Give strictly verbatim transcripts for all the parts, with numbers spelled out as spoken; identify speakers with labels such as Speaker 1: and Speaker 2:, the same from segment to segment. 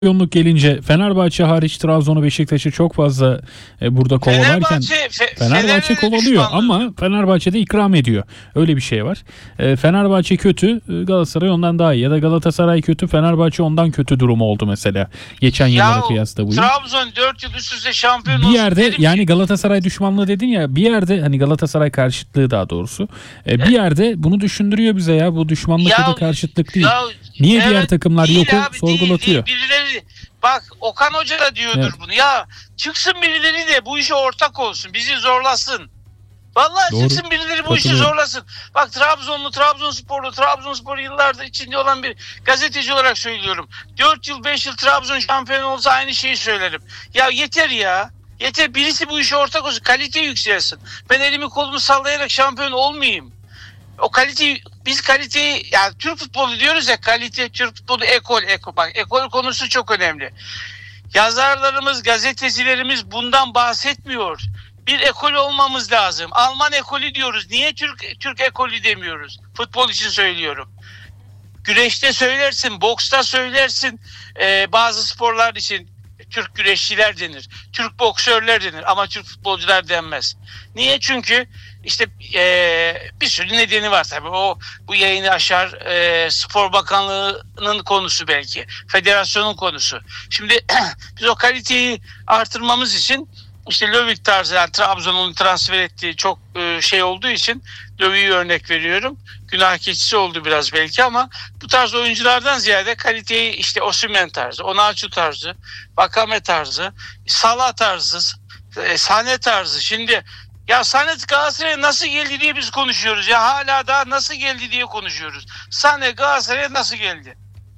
Speaker 1: Şampiyonluk gelince Fenerbahçe hariç Trabzon'u, Beşiktaş'ı çok fazla e, burada kovalarken
Speaker 2: Fenerbahçe, fe,
Speaker 1: Fenerbahçe kovalıyor ama Fenerbahçe de ikram ediyor. Öyle bir şey var. E, Fenerbahçe kötü, Galatasaray ondan daha iyi. Ya da Galatasaray kötü, Fenerbahçe ondan kötü durumu oldu mesela. Geçen
Speaker 2: ya
Speaker 1: yıllara kıyasla bu yıl.
Speaker 2: Trabzon dört yıl üst üste şampiyon
Speaker 1: Bir
Speaker 2: olsun
Speaker 1: yerde yani
Speaker 2: ki.
Speaker 1: Galatasaray düşmanlığı dedin ya, bir yerde hani Galatasaray karşıtlığı daha doğrusu. E, bir yerde bunu düşündürüyor bize ya, bu düşmanlık ya da karşıtlık değil.
Speaker 2: Ya,
Speaker 1: Niye
Speaker 2: evet,
Speaker 1: diğer takımlar yok o sorgulatıyor.
Speaker 2: Değil, değil. Birileri, bak Okan Hoca da diyordur evet. bunu. Ya çıksın birileri de bu işe ortak olsun. Bizi zorlasın. Vallahi Doğru. çıksın birileri bu işi zorlasın. Bak Trabzonlu, Trabzonsporlu, Trabzonspor yıllardır içinde olan bir gazeteci olarak söylüyorum. dört yıl beş yıl Trabzon şampiyon olsa aynı şeyi söylerim. Ya yeter ya. Yeter, birisi bu işe ortak olsun. Kalite yükselsin. Ben elimi kolumu sallayarak şampiyon olmayayım. O kaliteyi, biz kaliteyi, yani Türk futbolu diyoruz ya, kalite, Türk futbolu ekol, ekol. Bak ekol konusu çok önemli. Yazarlarımız, gazetecilerimiz bundan bahsetmiyor. Bir ekol olmamız lazım. Alman ekolü diyoruz. Niye Türk Türk ekolü demiyoruz? Futbol için söylüyorum. Güreşte söylersin, boksta söylersin. Ee, bazı sporlar için Türk güreşçiler denir. Türk boksörler denir ama Türk futbolcular denmez. Niye? Çünkü işte e, bir sürü nedeni var tabii. O bu yayını aşar. E, Spor Bakanlığı'nın konusu belki. Federasyonun konusu. Şimdi biz o kaliteyi artırmamız için işte Löwik tarzı, yani Trabzon'un transfer ettiği çok e, şey olduğu için Löwik'i örnek veriyorum. Günah keçisi oldu biraz belki ama bu tarz oyunculardan ziyade kaliteyi işte Osimhen tarzı, Onaçu tarzı, Vakame tarzı, Salah tarzı, e, Sane tarzı. Şimdi ya Sane Galatasaray'a nasıl geldi diye biz konuşuyoruz. Ya hala daha nasıl geldi diye konuşuyoruz. Sane Galatasaray'a nasıl geldi?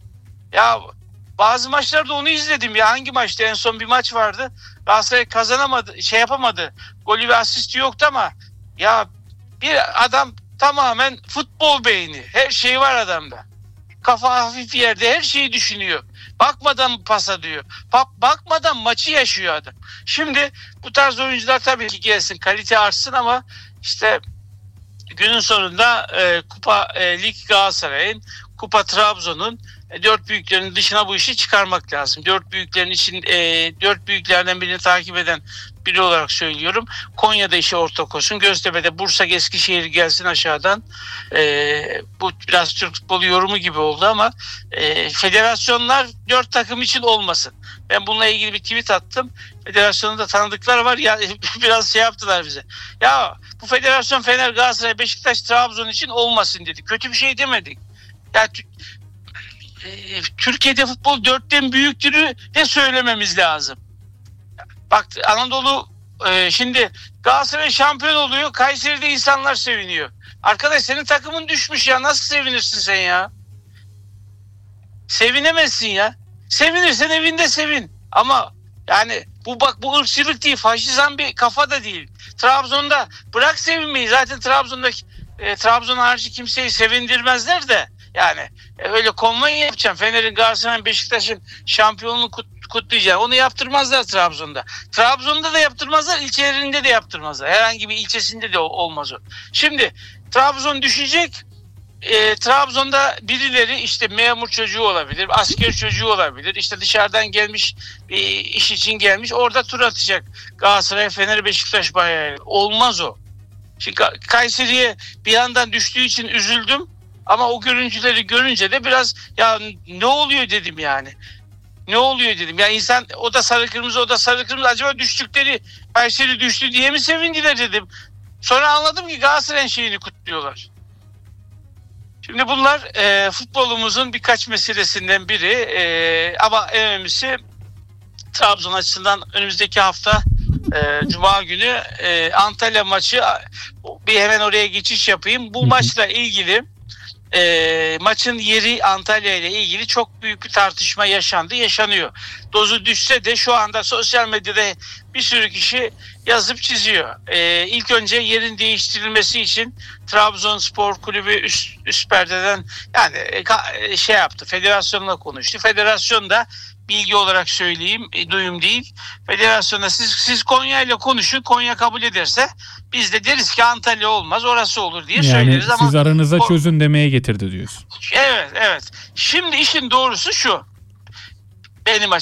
Speaker 2: Ya bazı maçlarda onu izledim ya. Hangi maçta? En son bir maç vardı. Galatasaray kazanamadı, şey yapamadı. Golü ve asisti yoktu ama ya bir adam tamamen futbol beyni. Her şey var adamda. Kafa hafif yerde, her şeyi düşünüyor. Bakmadan pasa diyor. Bak, bakmadan maçı yaşıyor adam. Şimdi bu tarz oyuncular tabii ki gelsin, kalite artsın ama işte günün sonunda e, kupa e, lig Galatasaray'ın, kupa Trabzon'un, e, dört büyüklerin dışına bu işi çıkarmak lazım. Dört büyüklerin için e, dört büyüklerden birini takip eden biri olarak söylüyorum. Konya'da işe ortak olsun. Göztepe'de Bursa, Eskişehir gelsin aşağıdan. E, bu biraz Türk futbolu yorumu gibi oldu ama e, federasyonlar dört takım için olmasın. Ben bununla ilgili bir tweet attım. Federasyonun da tanıdıklar var ya, biraz şey yaptılar bize. Ya bu federasyon Fener, Galatasaray, Beşiktaş, Trabzon için olmasın dedi. Kötü bir şey demedik. Ya e, Türkiye'de futbol dörtten büyüktürü de söylememiz lazım. Bak Anadolu e, şimdi Galatasaray şampiyon oluyor. Kayseri'de insanlar seviniyor. Arkadaş senin takımın düşmüş ya. Nasıl sevinirsin sen ya? Sevinemezsin ya. Sevinirsen evinde sevin. Ama yani bu bak bu ırkçılık değil. Faşizan bir kafa da değil. Trabzon'da bırak sevinmeyi. Zaten Trabzon'da e, Trabzon harici kimseyi sevindirmezler de. Yani e, öyle konvoy yapacağım. Fener'in, Galatasaray'ın, Beşiktaş'ın şampiyonluğunu kut, kutlayacağım. Onu yaptırmazlar Trabzon'da. Trabzon'da da yaptırmazlar, ilçelerinde de yaptırmazlar. Herhangi bir ilçesinde de olmaz o. Şimdi Trabzon düşecek. E, Trabzon'da birileri işte memur çocuğu olabilir, asker çocuğu olabilir. İşte dışarıdan gelmiş, bir iş için gelmiş. Orada tur atacak. Galatasaray, Fener, Beşiktaş bayağı. Olmaz o. Şimdi Kayseri'ye bir yandan düştüğü için üzüldüm. Ama o görüntüleri görünce de biraz ya ne oluyor dedim yani. Ne oluyor dedim. Ya insan o da sarı kırmızı, o da sarı kırmızı. Acaba düştükleri, Kayseri düştü diye mi sevindiler dedim. Sonra anladım ki Galatasaray'ın şeyini kutluyorlar. Şimdi bunlar e, futbolumuzun birkaç meselesinden biri. E, ama en önemlisi Trabzon açısından önümüzdeki hafta e, Cuma günü e, Antalya maçı. Bir hemen oraya geçiş yapayım. Bu maçla ilgili E, maçın yeri Antalya ile ilgili çok büyük bir tartışma yaşandı, yaşanıyor. Dozu düşse de şu anda sosyal medyada bir sürü kişi yazıp çiziyor. E, ilk önce yerin değiştirilmesi için Trabzonspor Kulübü üst, üst perdeden yani e, şey yaptı, federasyonla konuştu. Federasyon da bilgi olarak söyleyeyim, e, duyum değil. Federasyonda siz siz Konya ile konuşun, Konya kabul ederse biz de deriz ki Antalya olmaz, orası olur diye
Speaker 1: yani
Speaker 2: söyleriz. Ama
Speaker 1: siz aranıza
Speaker 2: o,
Speaker 1: çözün demeye getirdi diyorsun.
Speaker 2: Evet, evet. Şimdi işin doğrusu şu. Benim